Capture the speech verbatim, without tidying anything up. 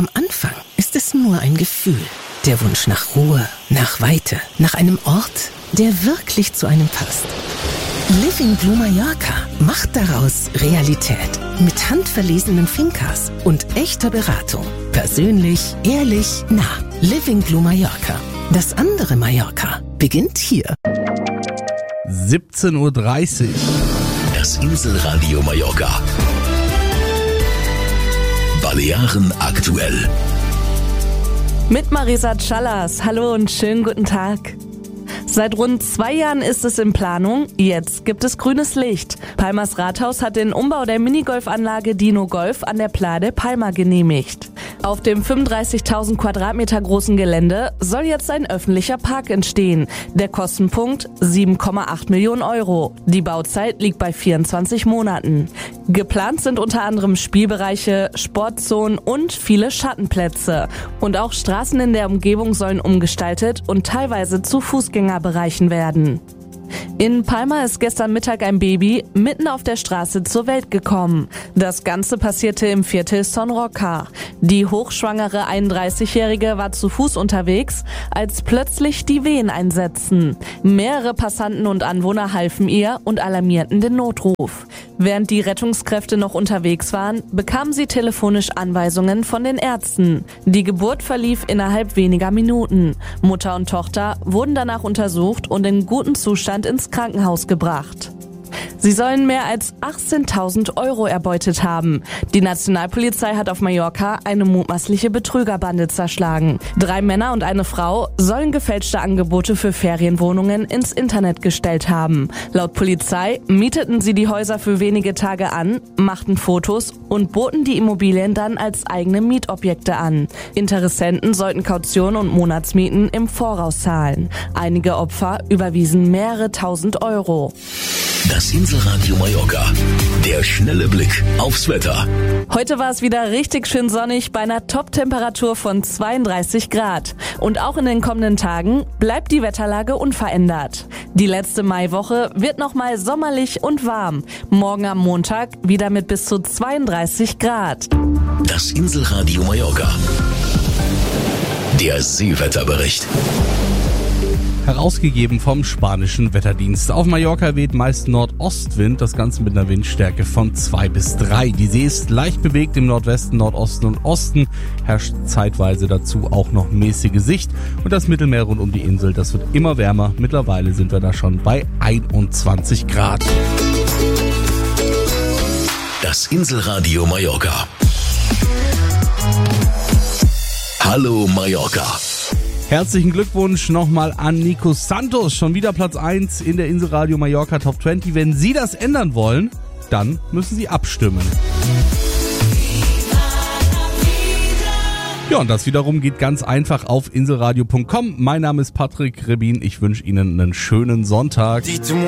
Am Anfang ist es nur ein Gefühl. Der Wunsch nach Ruhe, nach Weite, nach einem Ort, der wirklich zu einem passt. Living Blue Mallorca macht daraus Realität. Mit handverlesenen Fincas und echter Beratung. Persönlich, ehrlich, nah. Living Blue Mallorca. Das andere Mallorca beginnt hier. siebzehn Uhr dreißig. Das Inselradio Mallorca. Balearen aktuell. Mit Marisa Callas. Hallo und schönen guten Tag. Seit rund zwei Jahren ist es in Planung, jetzt gibt es grünes Licht. Palmas Rathaus hat den Umbau der Minigolfanlage Dino Golf an der Playa de Palma genehmigt. Auf dem fünfunddreißigtausend Quadratmeter großen Gelände soll jetzt ein öffentlicher Park entstehen. Der Kostenpunkt sieben Komma acht Millionen Euro. Die Bauzeit liegt bei vierundzwanzig Monaten. Geplant sind unter anderem Spielbereiche, Sportzonen und viele Schattenplätze. Und auch Straßen in der Umgebung sollen umgestaltet und teilweise zu Fußgängerbereichen werden. In Palma ist gestern Mittag ein Baby mitten auf der Straße zur Welt gekommen. Das Ganze passierte im Viertel Son Roca. Die hochschwangere einunddreißigjährige war zu Fuß unterwegs, als plötzlich die Wehen einsetzten. Mehrere Passanten und Anwohner halfen ihr und alarmierten den Notruf. Während die Rettungskräfte noch unterwegs waren, bekamen sie telefonisch Anweisungen von den Ärzten. Die Geburt verlief innerhalb weniger Minuten. Mutter und Tochter wurden danach untersucht und in gutem Zustand ins Krankenhaus gebracht. Sie sollen mehr als achtzehntausend Euro erbeutet haben. Die Nationalpolizei hat auf Mallorca eine mutmaßliche Betrügerbande zerschlagen. Drei Männer und eine Frau sollen gefälschte Angebote für Ferienwohnungen ins Internet gestellt haben. Laut Polizei mieteten sie die Häuser für wenige Tage an, machten Fotos und boten die Immobilien dann als eigene Mietobjekte an. Interessenten sollten Kaution und Monatsmieten im Voraus zahlen. Einige Opfer überwiesen mehrere tausend Euro. Das Inselradio Mallorca. Der schnelle Blick aufs Wetter. Heute war es wieder richtig schön sonnig bei einer Top-Temperatur von zweiunddreißig Grad. Und auch in den kommenden Tagen bleibt die Wetterlage unverändert. Die letzte Maiwoche wird nochmal sommerlich und warm. Morgen am Montag wieder mit bis zu zweiunddreißig Grad. Das Inselradio Mallorca. Der Seewetterbericht. Herausgegeben vom spanischen Wetterdienst. Auf Mallorca weht meist Nordostwind, das Ganze mit einer Windstärke von zwei bis drei. Die See ist leicht bewegt im Nordwesten, Nordosten und Osten. Herrscht zeitweise dazu auch noch mäßige Sicht. Und das Mittelmeer rund um die Insel, das wird immer wärmer. Mittlerweile sind wir da schon bei einundzwanzig Grad. Das Inselradio Mallorca. Hallo Mallorca. Herzlichen Glückwunsch nochmal an Nico Santos. Schon wieder Platz eins in der Inselradio Mallorca Top zwanzig. Wenn Sie das ändern wollen, dann müssen Sie abstimmen. Ja, und das wiederum geht ganz einfach auf inselradio punkt com. Mein Name ist Patrick Rebin. Ich wünsche Ihnen einen schönen Sonntag.